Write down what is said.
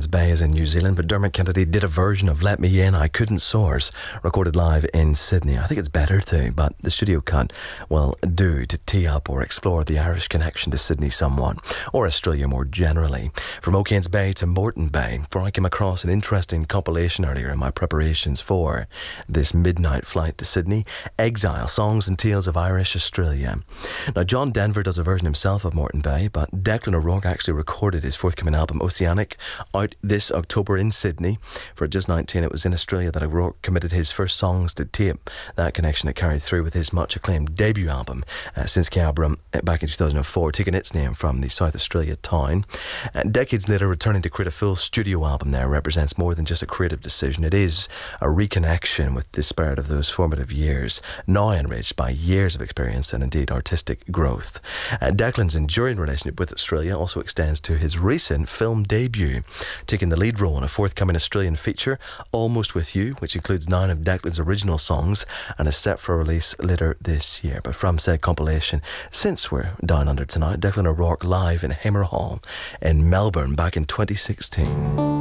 Hawke's Bay is in New Zealand, but Dermot Kennedy did a version of Let Me In, I Couldn't Source, recorded live in Sydney. I think it's better too, but the studio cut will do to tee up or explore the Irish connection to Sydney somewhat, or Australia more generally. From O'Kane's Bay to Moreton Bay, for I came across an interesting compilation earlier in my preparations for this midnight flight to Sydney, Exile, Songs and Tales of Irish Australia. Now, John Denver does a version himself of Moreton Bay, but Declan O'Rourke actually recorded his forthcoming album Oceanic out this October in Sydney. For just 19, it was in Australia that O'Rourke committed his first songs to tape. That connection that carried through with his much acclaimed debut album, Since Cabrum, back in 2004, taking its name from the South Australia town. Decades later, returning to create a full studio album there represents more than just a creative decision. It is a reconnection with the spirit of those formative years, now enriched by years of experience and indeed artistic growth. Declan's enduring relationship with Australia also extends to his recent film debut, taking the lead role in a forthcoming Australian feature, Almost With You, which includes 9 of Declan's original songs and is set for release later this year. But from said compilation, since we're down under tonight, Declan O'Rourke live in Hamer Hall in Melbourne back in 2016.